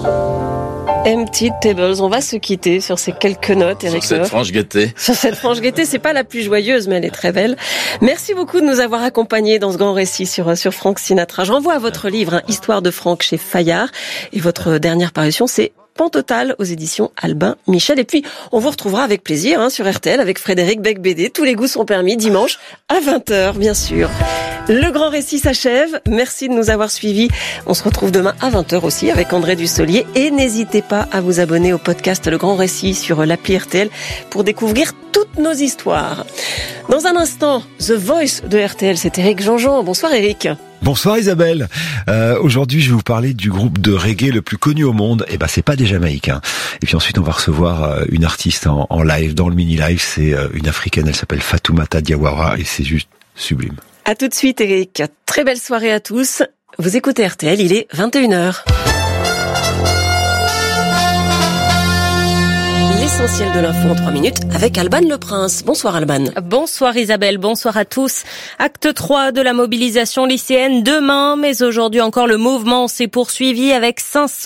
Empty Tables. On va se quitter sur ces quelques notes, Eric. Sur cette franche gaieté. Sur cette franche gaieté, c'est pas la plus joyeuse, mais elle est très belle. Merci beaucoup de nous avoir accompagnés dans ce grand récit sur Frank Sinatra. Je renvoie à votre livre, Histoire de Frank chez Fayard. Et votre dernière parution, c'est Pan Total aux éditions Albin Michel. Et puis, on vous retrouvera avec plaisir sur RTL avec Frédéric Becbédé. Tous les goûts sont permis dimanche à 20h, bien sûr. Le grand récit s'achève. Merci de nous avoir suivis. On se retrouve demain à 20h aussi avec André Dussolier. Et n'hésitez pas à vous abonner au podcast Le Grand Récit sur l'appli RTL pour découvrir toutes nos histoires. Dans un instant, The Voice de RTL, c'est Éric Jean-Jean. Bonsoir Éric. Bonsoir Isabelle. Aujourd'hui, je vais vous parler du groupe de reggae le plus connu au monde. Et c'est pas des Jamaïcains. Et puis ensuite, on va recevoir une artiste en live, dans le mini-live. C'est une Africaine, elle s'appelle Fatoumata Diawara et c'est juste sublime. À tout de suite Éric. Très belle soirée à tous. Vous écoutez RTL, il est 21h. L'essentiel de l'info en 3 minutes avec Alban Le Prince. Bonsoir Alban. Bonsoir Isabelle, bonsoir à tous. Acte 3 de la mobilisation lycéenne demain, mais aujourd'hui encore le mouvement s'est poursuivi avec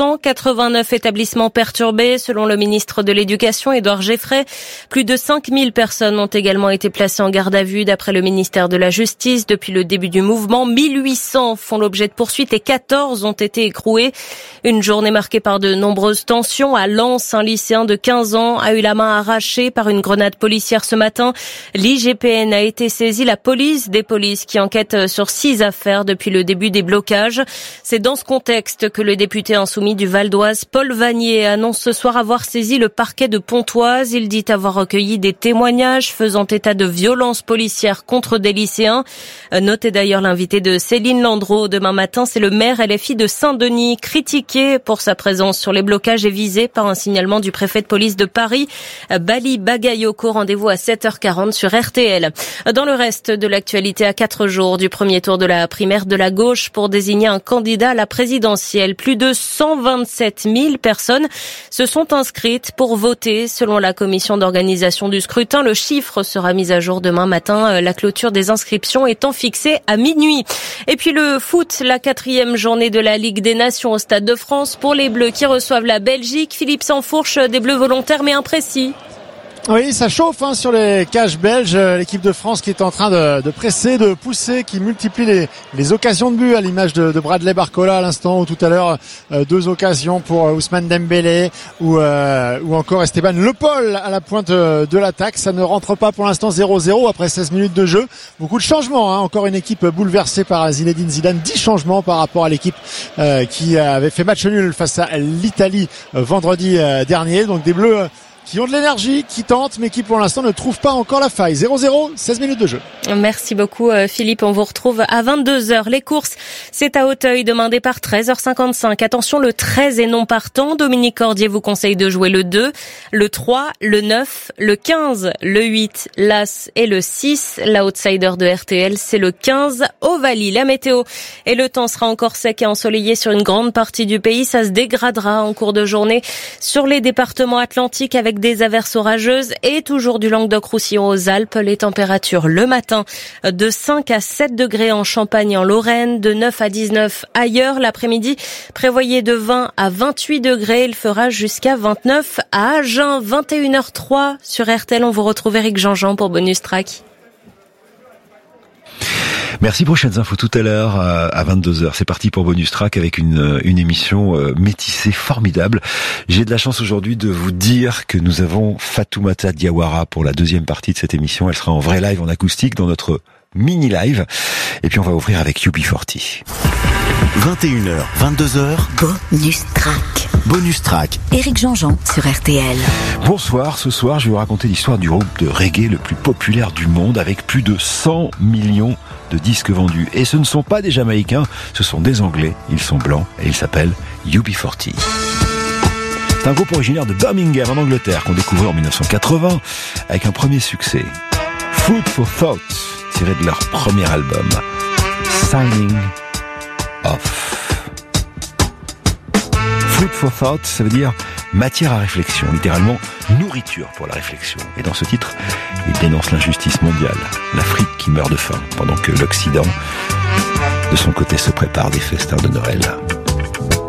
589 établissements perturbés selon le ministre de l'Éducation Édouard Geffray. Plus de 5000 personnes ont également été placées en garde à vue d'après le ministère de la Justice. Depuis le début du mouvement, 1800 font l'objet de poursuites et 14 ont été écroués. Une journée marquée par de nombreuses tensions. À Lens, un lycéen de 15 ans a eu la main arrachée par une grenade policière ce matin. L'IGPN a été saisie, la police des polices qui enquête sur 6 affaires depuis le début des blocages. C'est dans ce contexte que le député insoumis du Val d'Oise, Paul Vanier, annonce ce soir avoir saisi le parquet de Pontoise. Il dit avoir recueilli des témoignages faisant état de violences policières contre des lycéens. Notez d'ailleurs l'invité de Céline Landreau demain matin, c'est le maire LFI de Saint-Denis, critiqué pour sa présence sur les blocages et visé par un signalement du préfet de police de Paris. Bali Bagayoko, rendez-vous à 7h40 sur RTL. Dans le reste de l'actualité, à 4 jours du premier tour de la primaire de la gauche pour désigner un candidat à la présidentielle, plus de 127 000 personnes se sont inscrites pour voter selon la commission d'organisation du scrutin. Le chiffre sera mis à jour demain matin, la clôture des inscriptions étant fixée à minuit. Et puis le foot, la 4e journée de la Ligue des Nations au Stade de France pour les Bleus qui reçoivent la Belgique. Philippe Sansfourche, des Bleus volontaires mais imprécis. Oui, ça chauffe sur les cages belges. L'équipe de France qui est en train de presser, de pousser, qui multiplie les occasions de but à l'image de Bradley Barcola à l'instant, ou tout à l'heure 2 occasions pour Ousmane Dembélé ou encore Esteban Le Paul à la pointe de l'attaque. Ça ne rentre pas pour l'instant, 0-0 après 16 minutes de jeu. Beaucoup de changements, encore une équipe bouleversée par Zinedine Zidane. 10 changements par rapport à l'équipe qui avait fait match nul face à l'Italie vendredi dernier. Donc des Bleus qui ont de l'énergie, qui tentent, mais qui pour l'instant ne trouvent pas encore la faille. 0-0, 16 minutes de jeu. Merci beaucoup Philippe, on vous retrouve à 22h. Les courses, c'est à Auteuil, demain départ 13h55. Attention, le 13 est non partant. Dominique Cordier vous conseille de jouer le 2, le 3, le 9, le 15, le 8, l'As et le 6. L'outsider de RTL, c'est le 15, Ovalie. La météo et le temps sera encore sec et ensoleillé sur une grande partie du pays. Ça se dégradera en cours de journée sur les départements atlantiques avec des averses orageuses et toujours du Languedoc-Roussillon aux Alpes. Les températures le matin de 5 à 7 degrés en Champagne et en Lorraine, de 9 à 19 ailleurs. L'après-midi, prévoyez de 20 à 28 degrés. Il fera jusqu'à 29 à Agen. 21h03 sur RTL. On vous retrouve Éric Jean-Jean pour Bonus Track. Merci, prochaines infos tout à l'heure à 22h. C'est parti pour Bonus Track avec une émission métissée formidable. J'ai de la chance aujourd'hui de vous dire que nous avons Fatoumata Diawara pour la deuxième partie de cette émission. Elle sera en vrai live en acoustique dans notre mini live. Et puis on va ouvrir avec UB40. 21h, 22h. Bonus Track. Bonus Track. Éric Jean-Jean sur RTL. Bonsoir, ce soir je vais vous raconter l'histoire du groupe de reggae le plus populaire du monde avec plus de 100 millions de disques vendus. Et ce ne sont pas des Jamaïcains, ce sont des Anglais. Ils sont blancs et ils s'appellent UB40. C'est un groupe originaire de Birmingham en Angleterre qu'on découvrait en 1980 avec un premier succès. Food for Thought, tiré de leur premier album. Signing Off. Food for Thought, ça veut dire matière à réflexion, littéralement nourriture pour la réflexion. Et dans ce titre, il dénonce l'injustice mondiale, l'Afrique qui meurt de faim, pendant que l'Occident, de son côté, se prépare des festins de Noël.